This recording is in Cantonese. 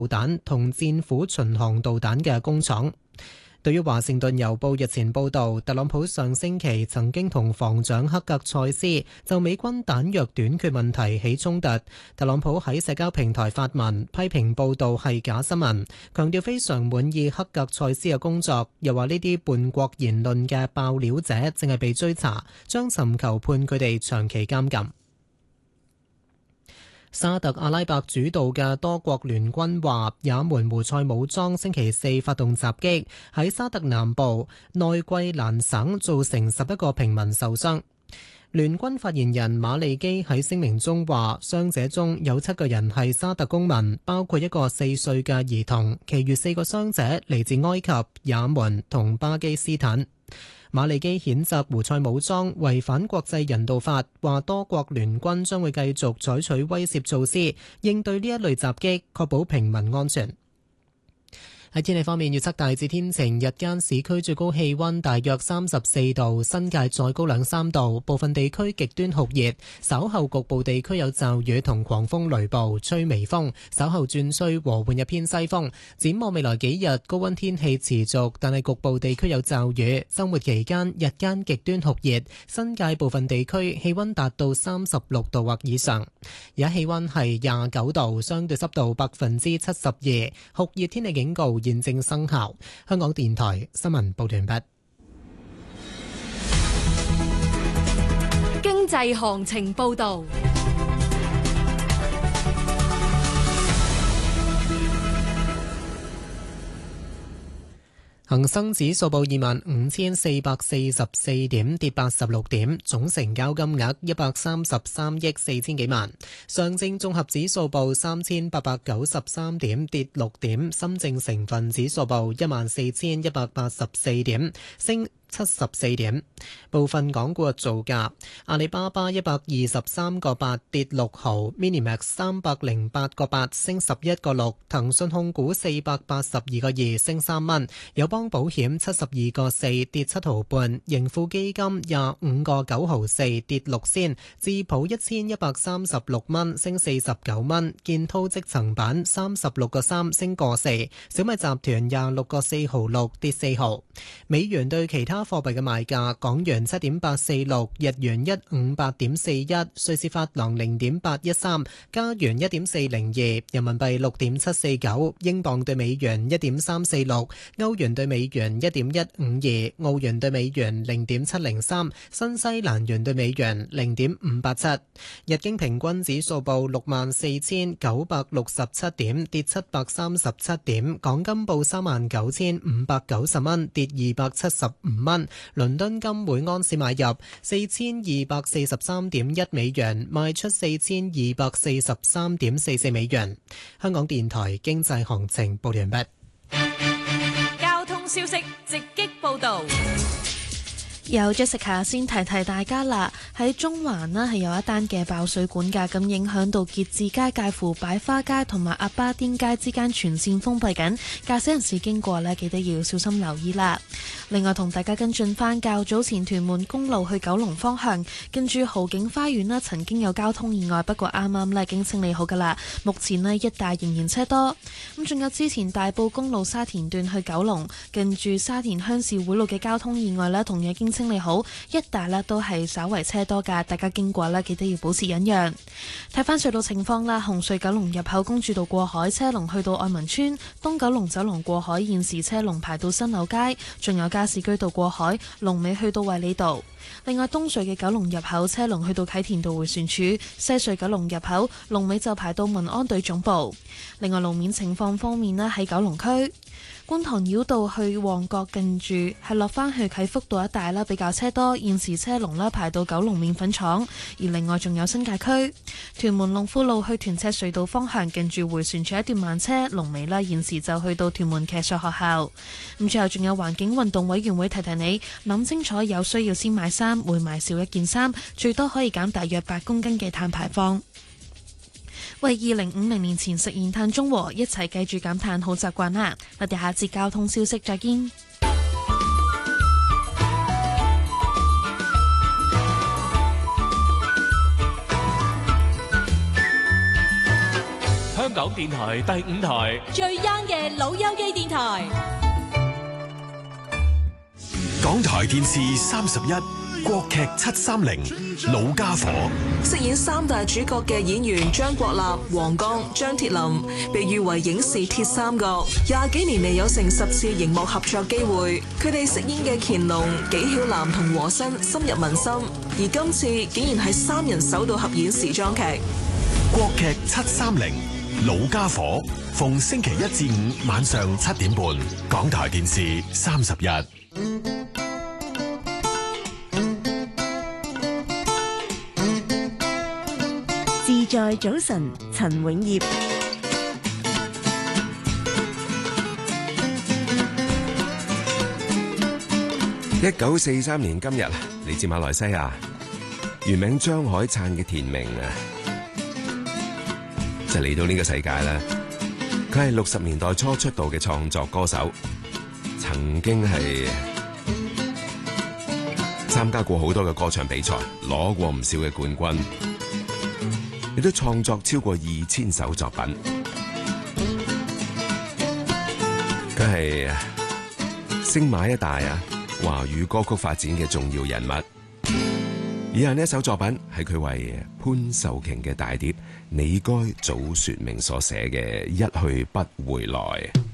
彈同戰斧巡航導彈嘅工廠。對於華盛頓郵報日前報導，特朗普上星期曾經同防長克格塞斯就美軍彈藥短缺問題起衝突。特朗普喺社交平台發文批評報導係假新聞，強調非常滿意克格塞斯嘅工作，又話呢啲叛國言論嘅爆料者正係被追查，將尋求判佢哋長期監禁。沙特阿拉伯主導嘅多國聯軍話，也門胡塞武裝星期四發動襲擊，喺沙特南部內季蘭省造成11個平民受傷。聯軍發言人馬利基喺聲明中話，傷者中有7個人係沙特公民，包括一個4歲嘅兒童，其餘4個傷者嚟自埃及、也門同巴基斯坦。馬利基譴責胡塞武裝違反國際人道法，話多國聯軍將會繼續採取威懾措施，應對呢一類襲擊，確保平民安全。喺天氣方面，預測大致天晴，日間市區最高氣溫大約34度，新界再高2-3度，部分地區極端酷熱，稍後局部地區有驟雨同狂風雷暴，吹微風，稍後轉吹和緩一偏西風。展望未來幾日，高溫天氣持續，但係局部地區有驟雨。週末期間日間極端酷熱，新界部分地區氣溫達到36度或以上。而家氣溫係29度，相對濕度72%，酷熱天氣警告現正生效。香港電台新聞報道完畢。 經濟行情報道。 恒生指數報25,444點，跌86點，總成交金額133億4千幾萬。上證綜合指數報3,893點，跌6點。深證成分指數報14,184點，升74點。部分港股嘅造價：阿里巴巴123個8跌6毫，Minimax 308個8升11個6，騰訊控股482個2升3蚊，友邦保險72個4跌7毫半，盈富基金25個9毫4跌6仙，智普1136蚊升49蚊，建滔積層板36個3升個4，小米集團26個4毫6跌4毫。美元對其他貨幣嘅賣價：港元7.846，日元158.41，瑞士法郎0.813，加元1.402，人民幣6.749，英鎊對美元1.346，歐元對美元1.152，澳元對美元0.703，新西蘭元對美元0.587。日經平均指數報64,967點，跌737點。港金報39,590蚊，跌275蚊。倫敦金每安士買入4243.1美元，賣出4243.44美元。香港電台經濟行情報完畢。 交通消息直擊報道。 有 Jessica 先提大家啦，喺中環呢係有一單嘅爆水管㗎，咁影響到結志街介乎擺花街同埋鴨巴甸街之間全線封閉緊，駕駛人士經過呢記得要小心留意啦。另外同大家跟進返較早前屯門公路去九龍方向，跟住豪景花園呢曾經有交通意外，不過啱啱呢已經清理好㗎啦，目前呢一帶仍然車多。咁仲有之前大埔公路沙田段去九龍，跟住沙田鄉事會路嘅交通意外呢同樣已經清理好，一帶呢都係稍為車多㗎，大家經過呢記得要保持忍讓。睇返隧道情況啦，紅隧九龍入口公主道過海車龍去到愛民村，東九龍走廊過海現時車龍排到新柳街，仲有加士居道過海龍尾去到衛理道。另外東隧嘅九龍入口車龍去到啟田道迴旋處，西隧九龍入口龍尾就排到民安隊總部。另外路面情況方面呢，喺九龍區觀塘繞道去旺角近住係落返去啟福道一帶啦，比較車多，現時車龍啦排到九龍麵粉廠。而另外仲有新界區屯門龍富路去屯赤隧道方向近住迴旋處一段慢車，龍尾啦現時就去到屯門騎術學校。咁最後仲有環境運動委員會提提你，諗清楚有需要先買衫，每買少一件衫，最多可以減大約8公斤嘅碳排放。為2050年前實現碳中和，一齊記住減碳好習慣啦！我哋下節交通消息再見。 香香港電台第5台， 最 young 嘅老友記電台。 港台電視31國劇730老家伙， 飾演三大主角嘅演員張國立、黃剛、張鐵林，被譽為影視鐵三角，20幾年嚟有成10次熒幕合作機會。佢哋飾演嘅乾隆、紀曉嵐同和珅深入民心，而今次竟然係3人首度合演時裝劇。 國劇730老家伙，逢星期1至5晚上7點半，港台電視31。 自在早晨，陳永業。 1943年今日，嚟自馬來西亞，原名張海燦嘅田明啊，就嚟到呢個世界啦。佢係60年代初出道嘅創作歌手，曾經係參加過好多嘅歌唱比賽，攞過唔少嘅冠軍，亦都創作超過2000首作品。佢係星馬一代啊華語歌曲發展嘅重要人物。以下呢一首作品係佢為潘秀瓊嘅大碟《你該早說明》所寫嘅《一去不回來》。